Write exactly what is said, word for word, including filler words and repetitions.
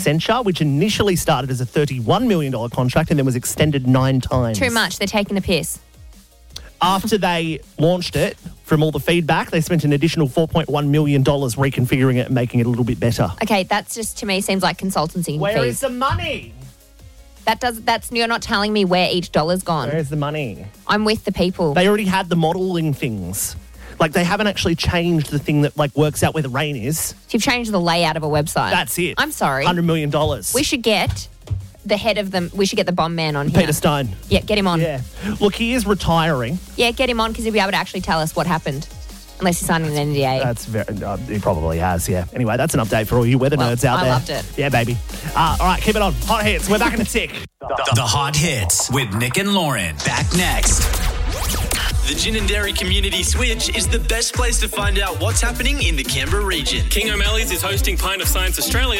Accenture, which initially started as a thirty-one million dollars contract and then was extended nine times. Too much. They're taking the piss. After they launched it, from all the feedback, they spent an additional four point one million dollars reconfiguring it and making it a little bit better. Okay, that's just, to me, seems like consultancy Where fees. is the money? That does, that's, you're not telling me where each dollar's gone. Where's the money? I'm with the people. They already had the modelling things. Like, they haven't actually changed the thing that, like, works out where the rain is. You've changed the layout of a website. That's it. I'm sorry. one hundred million dollars. We should get the head of them. We should get the bomb man on here. Peter Stone. Yeah, get him on. Yeah. Look, he is retiring. Yeah, get him on because he'll be able to actually tell us what happened. Unless he's signing an N D A. That's very, uh, he probably has, yeah. Anyway, that's an update for all you weather Well, nerds out I there. loved it. Yeah, baby. Uh, all right, keep it on. Hot hits. We're back in a tick. The, the Hot Hits with Nick and Lauren. Back next. The Gin and Dairy Community Switch is the best place to find out what's happening in the Canberra region. King O'Malley's is hosting Pint of Science Australia